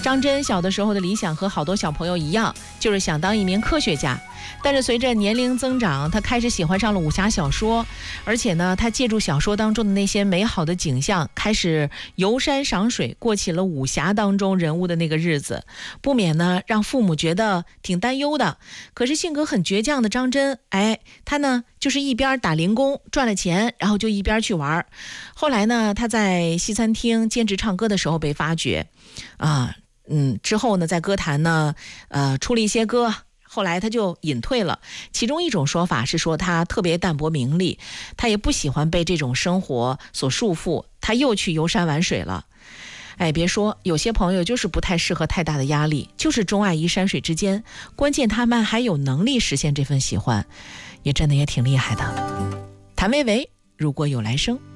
张真小的时候的理想和好多小朋友一样，就是想当一名科学家。但是随着年龄增长，他开始喜欢上了武侠小说，而且呢，他借助小说当中的那些美好的景象，开始游山赏水，过起了武侠当中人物的那个日子，不免呢让父母觉得挺担忧的。可是性格很倔强的张真，他呢就是一边打零工赚了钱，然后就一边去玩。后来呢，他在西餐厅兼职唱歌的时候被发掘，之后呢，在歌坛呢，出了一些歌。后来他就隐退了，其中一种说法是说他特别淡泊名利，他也不喜欢被这种生活所束缚，他又去游山玩水了。别说，有些朋友就是不太适合太大的压力，就是钟爱于山水之间，关键他们还有能力实现这份喜欢，也真的也挺厉害的。谭维维，如果有来生。